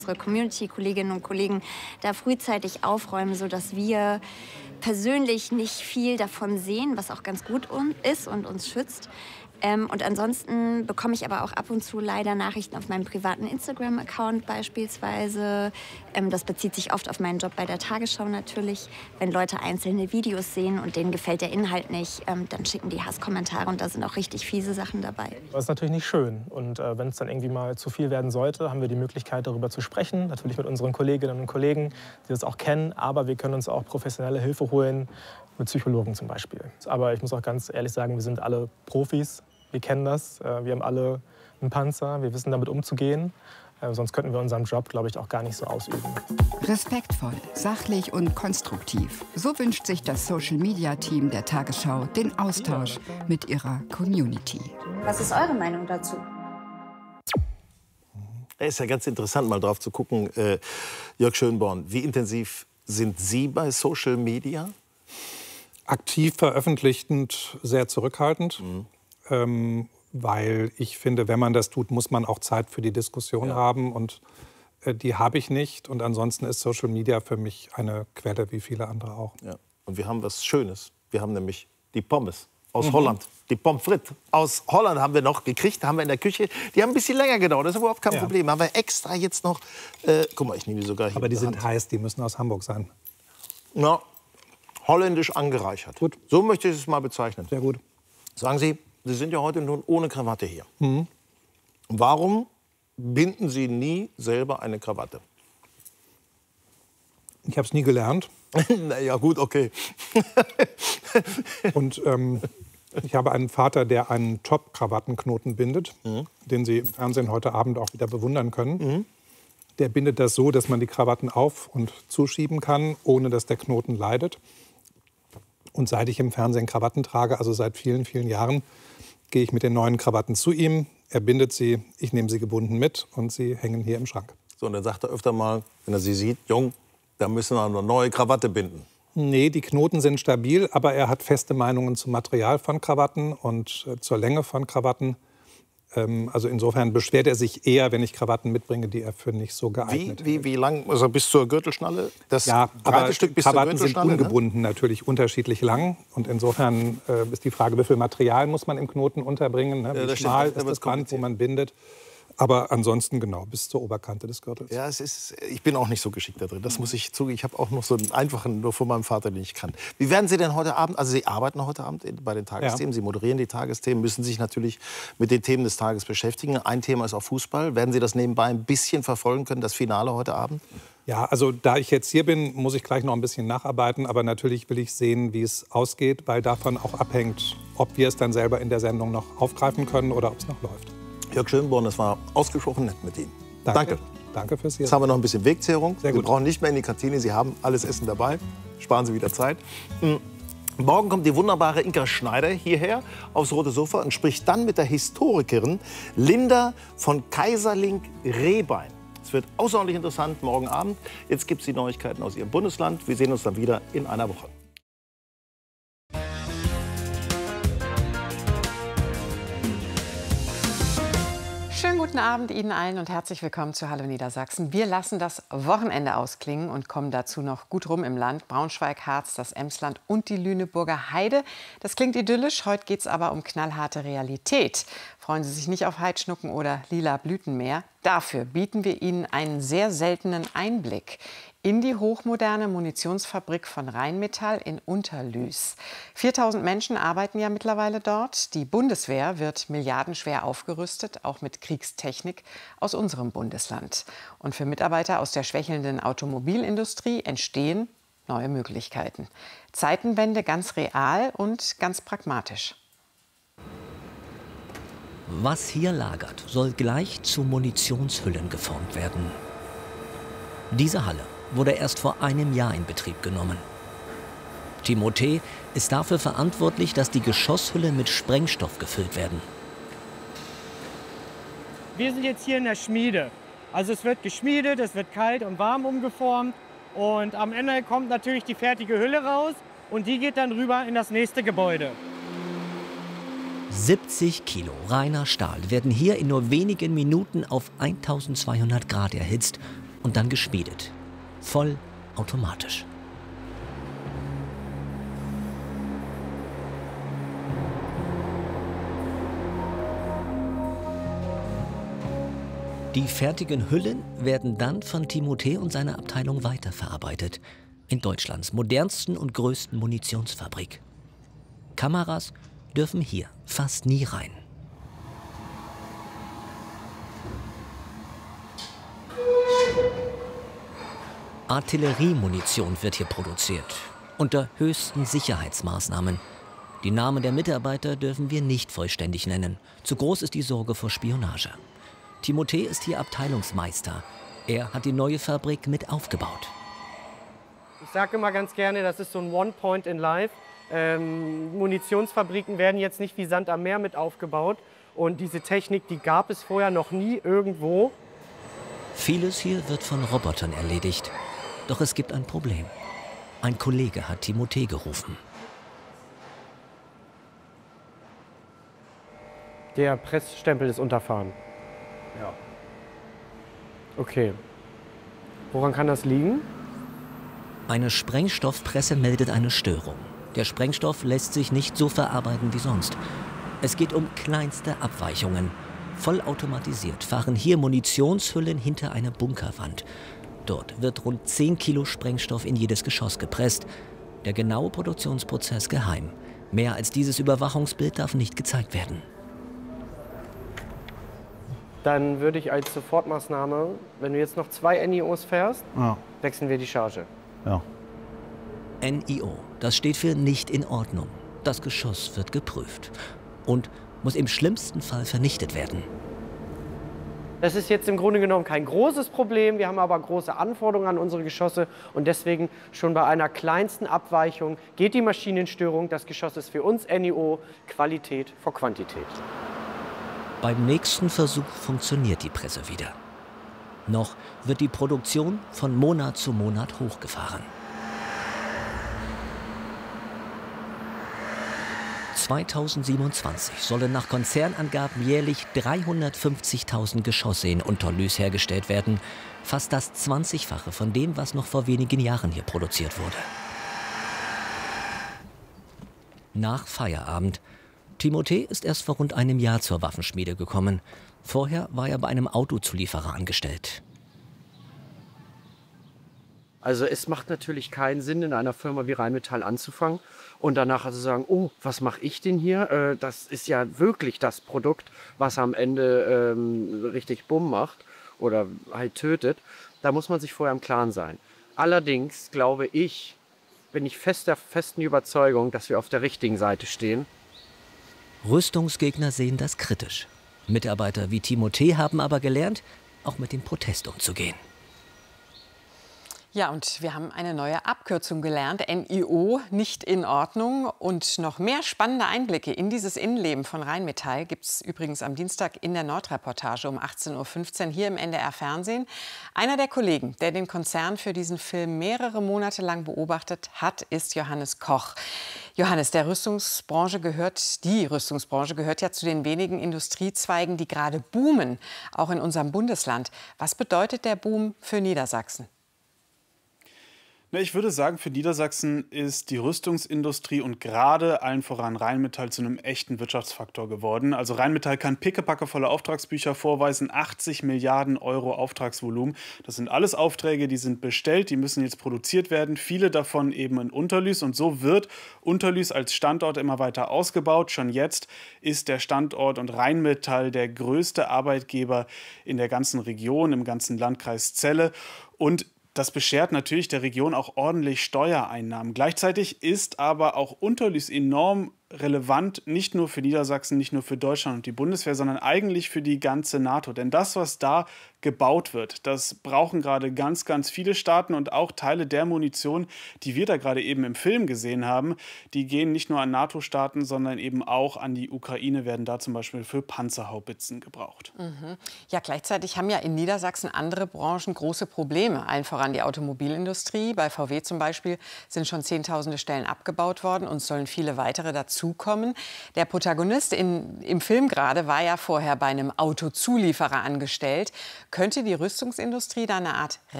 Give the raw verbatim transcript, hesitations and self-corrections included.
unsere Community-Kolleginnen und Kollegen da frühzeitig aufräumen, sodass wir persönlich nicht viel davon sehen, was auch ganz gut ist und uns schützt. Ähm, und ansonsten bekomme ich aber auch ab und zu leider Nachrichten auf meinem privaten Instagram-Account beispielsweise. Ähm, das bezieht sich oft auf meinen Job bei der Tagesschau natürlich. Wenn Leute einzelne Videos sehen und denen gefällt der Inhalt nicht, ähm, dann schicken die Hasskommentare und da sind auch richtig fiese Sachen dabei. Das ist natürlich nicht schön. Und äh, wenn es dann irgendwie mal zu viel werden sollte, haben wir die Möglichkeit, darüber zu sprechen. Natürlich mit unseren Kolleginnen und Kollegen, die das auch kennen. Aber wir können uns auch professionelle Hilfe holen, mit Psychologen zum Beispiel. Aber ich muss auch ganz ehrlich sagen, wir sind alle Profis. Wir kennen das. Wir haben alle einen Panzer. Wir wissen, damit umzugehen. Sonst könnten wir unseren Job, glaube ich, auch gar nicht so ausüben. Respektvoll, sachlich und konstruktiv. So wünscht sich das Social-Media-Team der Tagesschau den Austausch mit ihrer Community. Was ist eure Meinung dazu? Es ist ja ganz interessant, mal drauf zu gucken, äh, Jörg Schönborn, wie intensiv sind Sie bei Social Media? Aktiv veröffentlichend, sehr zurückhaltend. Mhm. Ähm, weil ich finde, wenn man das tut, muss man auch Zeit für die Diskussion ja. haben. Und äh, die habe ich nicht. Und ansonsten ist Social Media für mich eine Quelle, wie viele andere auch. Ja. Und wir haben was Schönes. Wir haben nämlich die Pommes aus mhm. Holland. Die Pommes frites aus Holland haben wir noch gekriegt, haben wir in der Küche. Die haben ein bisschen länger gedauert, das ist überhaupt kein ja. Problem. Haben wir extra jetzt noch, äh, guck mal, ich nehme die sogar hier. Aber die sind heiß, die müssen aus Hamburg sein. Na, holländisch angereichert. Gut. So möchte ich es mal bezeichnen. Sehr gut. Sagen Sie, Sie sind ja heute nun ohne Krawatte hier. Mhm. Warum binden Sie nie selber eine Krawatte? Ich habe es nie gelernt. Na ja, gut, okay. Und ähm, ich habe einen Vater, der einen Top-Krawattenknoten bindet, mhm. den Sie im Fernsehen heute Abend auch wieder bewundern können. Mhm. Der bindet das so, dass man die Krawatten auf- und zuschieben kann, ohne dass der Knoten leidet. Und seit ich im Fernsehen Krawatten trage, also seit vielen, vielen Jahren, gehe ich mit den neuen Krawatten zu ihm. Er bindet sie, ich nehme sie gebunden mit und sie hängen hier im Schrank. So, und dann sagt er öfter mal, wenn er sie sieht, Jung, da müssen wir eine neue Krawatte binden. Nee, die Knoten sind stabil, aber er hat feste Meinungen zum Material von Krawatten und äh, zur Länge von Krawatten. Ähm, also insofern beschwert er sich eher, wenn ich Krawatten mitbringe, die er für nicht so geeignet Wie, wie, wie lang? Also bis zur Gürtelschnalle? Das ja, breite Stück bis Krawatten zur Gürtelschnalle, sind ungebunden, ne? Natürlich unterschiedlich lang. Und insofern äh, ist die Frage, wie viel Material muss man im Knoten unterbringen? Ne? Wie ja, schmal stimmt, ist das Band, wo man bindet? Aber ansonsten genau, bis zur Oberkante des Gürtels. Ja, es ist, ich bin auch nicht so geschickt da drin. Das muss ich zugeben. Ich habe auch noch so einen einfachen, nur von meinem Vater, den ich kann. Wie werden Sie denn heute Abend, also Sie arbeiten heute Abend bei den Tagesthemen, ja. Sie moderieren die Tagesthemen, müssen sich natürlich mit den Themen des Tages beschäftigen. Ein Thema ist auch Fußball. Werden Sie das nebenbei ein bisschen verfolgen können, das Finale heute Abend? Ja, also da ich jetzt hier bin, muss ich gleich noch ein bisschen nacharbeiten. Aber natürlich will ich sehen, wie es ausgeht, weil davon auch abhängt, ob wir es dann selber in der Sendung noch aufgreifen können oder ob es noch läuft. Jörg Schönborn, das war ausgesprochen nett mit Ihnen. Danke. Danke. Danke fürs Hier. Jetzt haben wir noch ein bisschen Wegzehrung. Sehr Sie gut. brauchen nicht mehr in die Kantine. Sie haben alles Essen dabei. Sparen Sie wieder Zeit. Mhm. Morgen kommt die wunderbare Inka Schneider hierher aufs rote Sofa und spricht dann mit der Historikerin Linda von Kaiserlink-Rehbein. Es wird außerordentlich interessant morgen Abend. Jetzt gibt es die Neuigkeiten aus Ihrem Bundesland. Wir sehen uns dann wieder in einer Woche. Schönen guten Abend Ihnen allen und herzlich willkommen zu Hallo Niedersachsen. Wir lassen das Wochenende ausklingen und kommen dazu noch gut rum im Land. Braunschweig, Harz, das Emsland und die Lüneburger Heide. Das klingt idyllisch, heute geht es aber um knallharte Realität. Freuen Sie sich nicht auf Heidschnucken oder lila Blütenmeer. Dafür bieten wir Ihnen einen sehr seltenen Einblick in die hochmoderne Munitionsfabrik von Rheinmetall in Unterlüß. viertausend Menschen arbeiten ja mittlerweile dort. Die Bundeswehr wird milliardenschwer aufgerüstet, auch mit Kriegstechnik aus unserem Bundesland. Und für Mitarbeiter aus der schwächelnden Automobilindustrie entstehen neue Möglichkeiten. Zeitenwende ganz real und ganz pragmatisch. Was hier lagert, soll gleich zu Munitionshüllen geformt werden. Diese Halle wurde erst vor einem Jahr in Betrieb genommen. Timothée ist dafür verantwortlich, dass die Geschosshülle mit Sprengstoff gefüllt werden. Wir sind jetzt hier in der Schmiede. Also es wird geschmiedet, es wird kalt und warm umgeformt und am Ende kommt natürlich die fertige Hülle raus und die geht dann rüber in das nächste Gebäude. siebzig Kilo reiner Stahl werden hier in nur wenigen Minuten auf eintausendzweihundert Grad erhitzt und dann geschmiedet. Voll automatisch. Die fertigen Hüllen werden dann von Timothée und seiner Abteilung weiterverarbeitet. In Deutschlands modernsten und größten Munitionsfabrik. Kameras dürfen hier fast nie rein. Artilleriemunition wird hier produziert. Unter höchsten Sicherheitsmaßnahmen. Die Namen der Mitarbeiter dürfen wir nicht vollständig nennen. Zu groß ist die Sorge vor Spionage. Timothée ist hier Abteilungsmeister. Er hat die neue Fabrik mit aufgebaut. Ich sage immer ganz gerne, das ist so ein One Point in Life. Ähm, Munitionsfabriken werden jetzt nicht wie Sand am Meer mit aufgebaut. Und diese Technik, die gab es vorher noch nie irgendwo. Vieles hier wird von Robotern erledigt. Doch es gibt ein Problem. Ein Kollege hat Timothée gerufen. Der Pressstempel ist unterfahren. Ja. Okay. Woran kann das liegen? Eine Sprengstoffpresse meldet eine Störung. Der Sprengstoff lässt sich nicht so verarbeiten wie sonst. Es geht um kleinste Abweichungen. Vollautomatisiert fahren hier Munitionshüllen hinter eine Bunkerwand. Dort wird rund zehn Kilo Sprengstoff in jedes Geschoss gepresst. Der genaue Produktionsprozess geheim. Mehr als dieses Überwachungsbild darf nicht gezeigt werden. Dann würde ich als Sofortmaßnahme, wenn du jetzt noch zwei N I Os fährst, Ja. wechseln wir die Charge. Ja. N I O, das steht für nicht in Ordnung. Das Geschoss wird geprüft und muss im schlimmsten Fall vernichtet werden. Das ist jetzt im Grunde genommen kein großes Problem. Wir haben aber große Anforderungen an unsere Geschosse. Und deswegen schon bei einer kleinsten Abweichung geht die Maschine in Störung. Das Geschoss ist für uns N I O Qualität vor Quantität. Beim nächsten Versuch funktioniert die Presse wieder. Noch wird die Produktion von Monat zu Monat hochgefahren. zweitausendsiebenundzwanzig sollen nach Konzernangaben jährlich dreihundertfünfzigtausend Geschosse in Unterlüß hergestellt werden. Fast das zwanzigfache von dem, was noch vor wenigen Jahren hier produziert wurde. Nach Feierabend. Timothée ist erst vor rund einem Jahr zur Waffenschmiede gekommen. Vorher war er bei einem Autozulieferer angestellt. Also es macht natürlich keinen Sinn, in einer Firma wie Rheinmetall anzufangen und danach also sagen, oh, was mache ich denn hier? Das ist ja wirklich das Produkt, was am Ende ähm, richtig Bumm macht oder halt tötet. Da muss man sich vorher im Klaren sein. Allerdings glaube ich, bin ich fest der festen Überzeugung, dass wir auf der richtigen Seite stehen. Rüstungsgegner sehen das kritisch. Mitarbeiter wie Timothée haben aber gelernt, auch mit dem Protest umzugehen. Ja, und wir haben eine neue Abkürzung gelernt, N I O, nicht in Ordnung. Und noch mehr spannende Einblicke in dieses Innenleben von Rheinmetall gibt es übrigens am Dienstag in der Nordreportage um achtzehn Uhr fünfzehn hier im N D R Fernsehen. Einer der Kollegen, der den Konzern für diesen Film mehrere Monate lang beobachtet hat, ist Johannes Koch. Johannes, der Rüstungsbranche gehört, die Rüstungsbranche gehört ja zu den wenigen Industriezweigen, die gerade boomen, auch in unserem Bundesland. Was bedeutet der Boom für Niedersachsen? Ich würde sagen, für Niedersachsen ist die Rüstungsindustrie und gerade allen voran Rheinmetall zu einem echten Wirtschaftsfaktor geworden. Also Rheinmetall kann pickepackevolle Auftragsbücher vorweisen, achtzig Milliarden Euro Auftragsvolumen. Das sind alles Aufträge, die sind bestellt, die müssen jetzt produziert werden. Viele davon eben in Unterlüß und so wird Unterlüß als Standort immer weiter ausgebaut. Schon jetzt ist der Standort und Rheinmetall der größte Arbeitgeber in der ganzen Region, im ganzen Landkreis Celle und das beschert natürlich der Region auch ordentlich Steuereinnahmen. Gleichzeitig ist aber auch Unterlüß enorm relevant, nicht nur für Niedersachsen, nicht nur für Deutschland und die Bundeswehr, sondern eigentlich für die ganze NATO. Denn das, was da gebaut wird, das brauchen gerade ganz, ganz viele Staaten und auch Teile der Munition, die wir da gerade eben im Film gesehen haben, die gehen nicht nur an NATO-Staaten, sondern eben auch an die Ukraine, werden da zum Beispiel für Panzerhaubitzen gebraucht. Mhm. Ja, gleichzeitig haben ja in Niedersachsen andere Branchen große Probleme, allen voran die Automobilindustrie. Bei V W zum Beispiel sind schon Zehntausende Stellen abgebaut worden und sollen viele weitere dazukommen. Der Protagonist in, im Film gerade war ja vorher bei einem Autozulieferer angestellt. Könnte die Rüstungsindustrie da eine Art